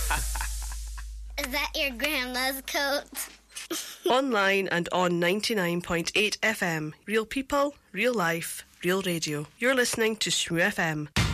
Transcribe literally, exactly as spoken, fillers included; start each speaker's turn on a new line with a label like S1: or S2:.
S1: Is that your grandma's coat?
S2: Online and on ninety-nine point eight F M. Real people, real life, real radio. You're listening to S M U F M.